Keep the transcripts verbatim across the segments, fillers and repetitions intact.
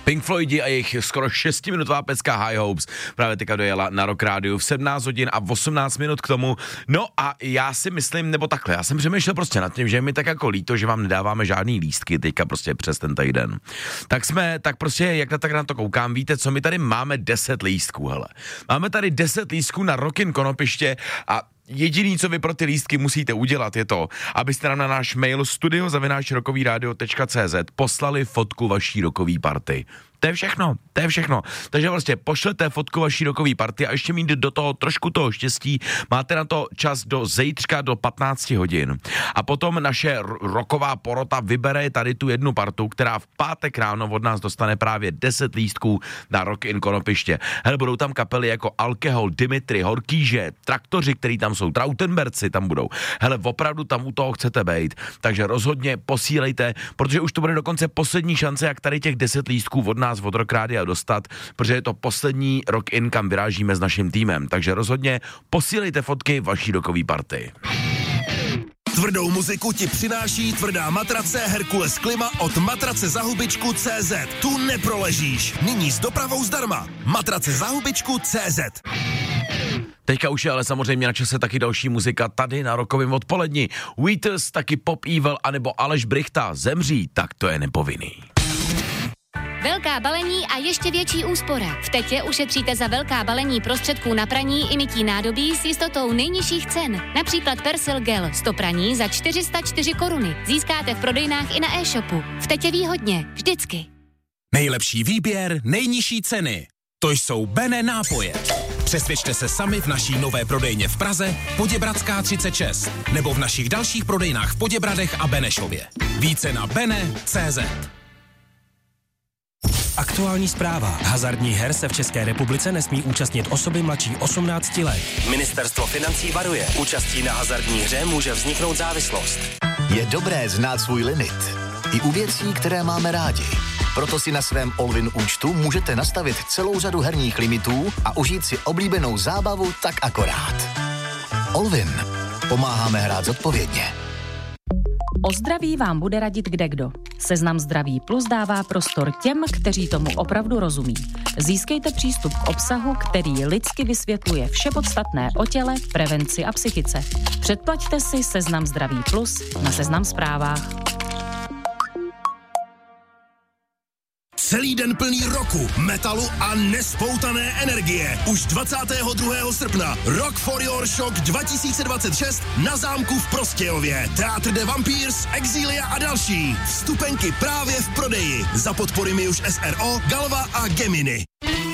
Pink Floydi a jejich skoro šestiminutová pecka High Hopes právě teďka dojela na Rock Rádiu v sedmnáct hodin a osmnáct minut k tomu. No a já si myslím, nebo takhle, já jsem přemýšlel prostě nad tím, že mi tak jako líto, že vám nedáváme žádný lístky teďka prostě přes ten týden. Tak jsme, tak prostě, jak na tak na to koukám, víte co, my tady máme deset lístků, hele. Máme tady deset lístků na Rockin Konopiště a jediný, co vy pro ty lístky musíte udělat, je to, abyste nám na náš mail studio zavináč rockovyradio tečka cé zet poslali fotku vaší rockové party. To je všechno, to je všechno. Takže vlastně pošlete fotku vaší rockové party a ještě mít do toho trošku toho štěstí. Máte na to čas do zítřka do patnáct hodin. A potom naše rocková porota vybere tady tu jednu partu, která v pátek ráno od nás dostane právě deset lístků na Rockin Konopiště. Hele, budou tam kapely jako Alkohol, Dimitri, Horkýže, Traktoři, který tam jsou, Trautenberci tam budou. Hele, opravdu tam u toho chcete být. Takže rozhodně posílejte, protože už to bude dokonce poslední šance, jak tady těch deset lístků od nás od Rock Rádia dostat, protože je to poslední Rock In, kam vyrážíme s naším týmem. Takže rozhodně posílejte fotky vaší rockové party. Tvrdou muziku ti přináší tvrdá matrace Herkules Klima od matrace za hubičku tečka cé zet. Tu neproležíš. Nyní s dopravou zdarma. Matrace za hubičku tečka cé zet. Teďka už je ale samozřejmě na čase taky další muzika tady na Rockovém odpoledni. Weeters, taky Pop Evil, anebo Aleš Brychta zemří, tak to je nepovinný. Velká balení a ještě větší úspora. V Tetě ušetříte za velká balení prostředků na praní i mytí nádobí s jistotou nejnižších cen. Například Persil Gel sto praní za čtyři sta čtyři koruny. Získáte v prodejnách i na e-shopu. V Tetě výhodně. Vždycky. Nejlepší výběr, nejnižší ceny. To jsou Bene nápoje. Přesvědčte se sami v naší nové prodejně v Praze, Poděbradská třicet šest, nebo v našich dalších prodejnách v Poděbradech a Benešově. Více na bene tečka cé zet. Aktuální zpráva. Hazardních her se v České republice nesmí účastnit osoby mladší osmnácti let. Ministerstvo financí varuje. Účastí na hazardní hře může vzniknout závislost. Je dobré znát svůj limit. I u věcí, které máme rádi. Proto si na svém Allwin účtu můžete nastavit celou řadu herních limitů a užít si oblíbenou zábavu tak akorát. Allwin. Pomáháme hrát zodpovědně. O zdraví vám bude radit kdekdo. Seznam Zdraví Plus dává prostor těm, kteří tomu opravdu rozumí. Získejte přístup k obsahu, který lidsky vysvětluje vše podstatné o těle, prevenci a psychice. Předplaťte si Seznam Zdraví Plus na Seznam Zprávách. Celý den plný roku, metalu a nespoutané energie. Už dvacátého druhého srpna Rock for Your Shock dva tisíce dvacet šest na zámku v Prostějově. Teatr de Vampires, Exilia a další. Vstupenky právě v prodeji. Za podpory Miuš es er o, Galva a Gemini.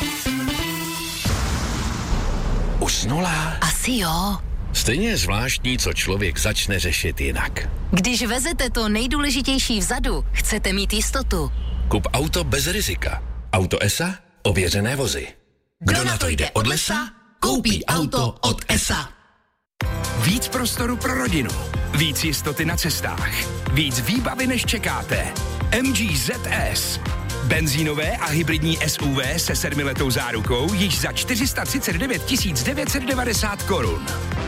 Usnula? Asi jo. Stejně je zvláštní, co člověk začne řešit jinak. Když vezete to nejdůležitější vzadu, chcete mít jistotu. Kup auto bez rizika. Auto E S A? Ověřené vozy. Kdo na to jde od lesa, koupí auto od E S A. Víc prostoru pro rodinu. Víc jistoty na cestách. Víc výbavy, než čekáte. M G Z S. Benzínové a hybridní S U V se sedmiletou zárukou již za čtyři sta třicet devět tisíc devět set devadesát korun.